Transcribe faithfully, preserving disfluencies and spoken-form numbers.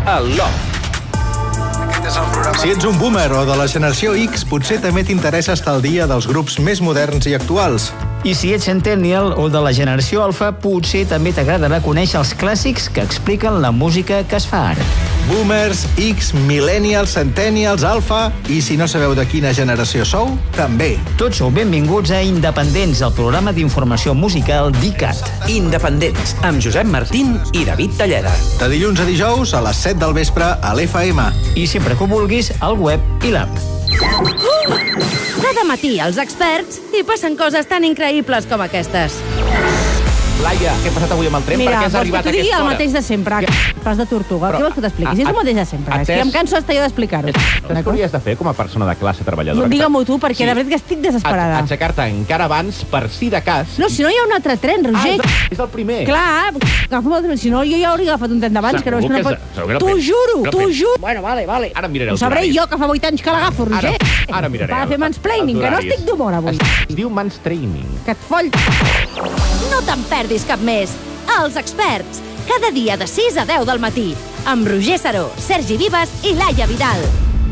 al Loft. Si ets un boomer o de la generació X, potser també t'interessa estar al dia dels grups més moderns i actuals. I si ets centennial o de la generació alfa, potser també t'agradarà conèixer els clàssics que expliquen la música que es fa ara. Boomers, X, millennials, centennials, alfa... I si no sabeu de quina generació sou, també. Tots sou benvinguts a Independents, el programa d'informació musical d'ICAT. Independents, amb Josep Martín i David Talleda. De dilluns a dijous a les set del vespre a l'F M. I sempre que ho vulguis, al web i l'app. Uh! Cada matí els experts hi passen coses tan increïbles com aquestes. Laia, què ha passat avui amb el tren? Mira, per què has vols arribat que a t'ho digui aquesta el hora? mateix de sempre. Pas de tortuga. Però, Què vols que t'expliqui? Si és el mateix de sempre. És que em canso hasta jo d'explicar-ho. Saps què hauries de fer com a persona de classe treballadora? No, digue-m'ho tu, perquè de veritat que estic desesperada. A- Aixecar-te encara abans, per si de cas... No, si no hi ha un altre tren, Ah, Roger. és el, és el primer. Clar, agafa'm el tren. Si no, jo ja hauria agafat un tren d'abans. Que no, és que no Segur pot... que segur que no T'ho penso. juro, No t'ho penso. juro. Bueno, vale, vale. Ara miraré Ho els sabré horaris. jo, que fa vuit anys que l'agafo, Roger. Ara, ara miraré. Va el- fer mansplaining, els que no horaris. estic d'humor avui. Es diu mansplaining. Que et foll. No te'n perdis cap més. Els experts, cada dia de sis a deu del matí, amb Roger Saró, Sergi Vives i Laia Vidal.